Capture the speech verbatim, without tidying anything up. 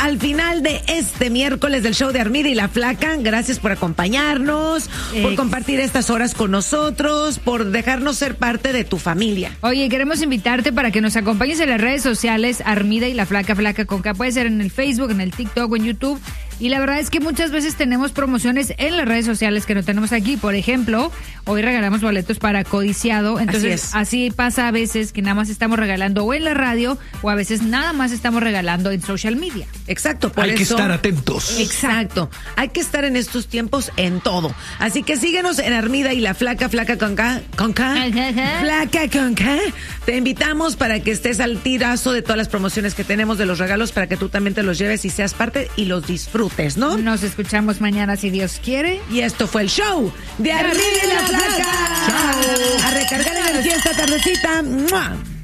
al final de este miércoles del show de Armida y la Flaca. Gracias por acompañarnos, eh, por compartir estas horas con nosotros, por dejarnos ser parte de tu familia. Oye, queremos invitarte para que nos acompañes en las redes sociales, Armida y la Flaca, Flaca con K. Puede ser en el Facebook, en el TikTok o en YouTube. Y la verdad es que muchas veces tenemos promociones en las redes sociales que no tenemos aquí. Por ejemplo, hoy regalamos boletos para Codiciado. Entonces, así, así pasa a veces que nada más estamos regalando o en la radio o a veces nada más estamos regalando en social media. Exacto. Por Hay eso, que estar atentos. Exacto. Hay que estar en estos tiempos en todo. Así que síguenos en Armida y la Flaca, Flaca con K. Con K. Flaca con K. Te invitamos para que estés al tirazo de todas las promociones que tenemos de los regalos para que tú también te los lleves y seas parte y los disfrutes. ¿No? Nos escuchamos mañana si Dios quiere. Y esto fue el show de Armida y la Flaca. Chao. A recargar energía esta tardecita. ¡Mua!